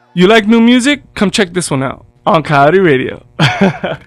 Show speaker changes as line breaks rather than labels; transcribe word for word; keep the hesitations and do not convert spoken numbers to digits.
You like new music? Come check this one out on Coyote Radio.